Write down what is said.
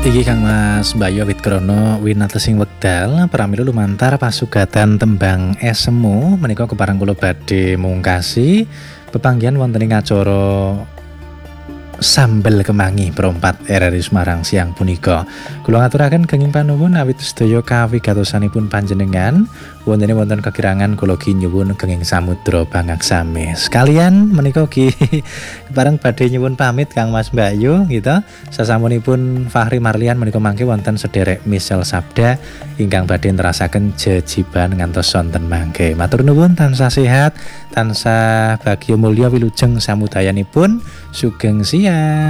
Iki Kang Mas Bayu Awit Krono winatesing wekdal pramila lumantar pasugatan tembang esemu menika kepareng kula badhe mungkasi pepanggihan wonten ing acara Sambel Kemangi Perompat RRI Semarang siang punika. Kula ngaturaken kenging panuwun awit sedaya kawigatosanipun panjenengan wonten kekirangan kula ki nyuwun kenging samudra pangaksami. Sekalian menika ki bareng badhe nyuwun pamit Kang Mas Bayu gitu. Sasampunipun Fahri Marlian menika mangke wonten sederek misel sabda ingkang badhe nerasaken jejiban ngantos sonten mangke. Matur nuwun tansah sehat, tansah bagya mulya wilujeng samudayanipun. Sugeng siang.